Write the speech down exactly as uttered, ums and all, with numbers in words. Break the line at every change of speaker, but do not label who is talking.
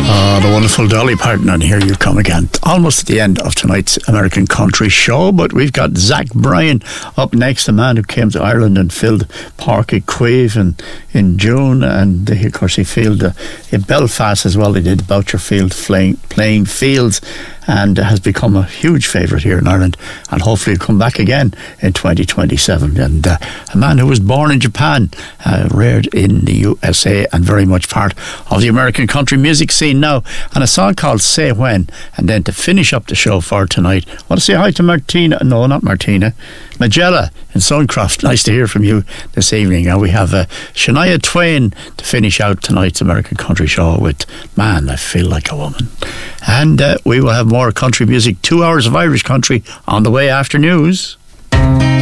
Uh, the wonderful Dolly Parton, and here you come again. Almost at the end of tonight's American Country Show, but we've got Zach Bryan up next, the man who came to Ireland and filled Páirc Uí Chaoimh in, in June, and uh, of course he filled uh, in Belfast as well. He did Boucherfield playing, playing Fields, and uh, has become a huge favourite here in Ireland, and hopefully he'll come back again in twenty twenty-seven. And uh, a man who was born in Japan, uh, reared in the U S A, and very much part of the American country music scene now, and a song called Say When. And then to finish up the show for tonight, I want to say hi to Martina, no not Martina, Magella in Suncroft. Nice to hear from you this evening. And we have uh, Shania Twain to finish out tonight's American Country Show with Man, I Feel Like a Woman. And uh, we will have more country music, two hours of Irish country on the way after news.